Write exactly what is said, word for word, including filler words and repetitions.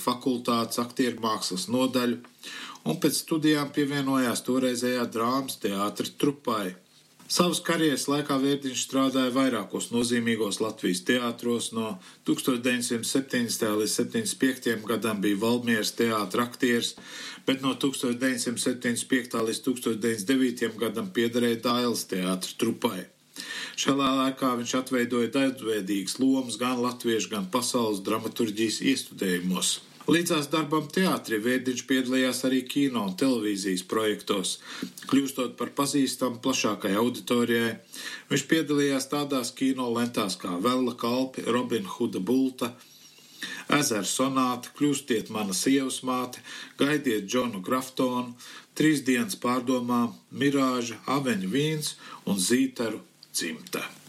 fakultātes aktieru mākslas nodaļu, un pēc studijām pievienojās toreizējā drāmas teātra trupai. Savas karjeras laikā Vērdiņš strādāja vairākos nozīmīgos Latvijas teātros. No tuksstoš deviņsimt septiņdesmitajā līdz septiņdesmit piektajam gadam bija Valmieras teātra aktieris, bet no tuksstoš deviņsimt septiņdesmit piektā līdz tuksstoš deviņsimt devītajam gadam piederēja Dailes teātra trupai. Šajā laikā viņš atveidoja daudzveidīgas lomas gan latviešu, gan pasaules dramaturģijas iestudējumos. Līdzās darbam teātrī Vērdiņš piedalījās arī kino un televīzijas projektos. Kļūstot par pazīstamu plašākai auditorijai, viņš piedalījās tādās kino lentās kā Vella kalpi, Robina Huda bulta, Ezera sonāta, Kļūstiet mana sievas māte, Gaidiet Džonu Graftonu, Trīs dienas pārdomā, Mirāža, Aveņu vīns un Zītaru dzimta.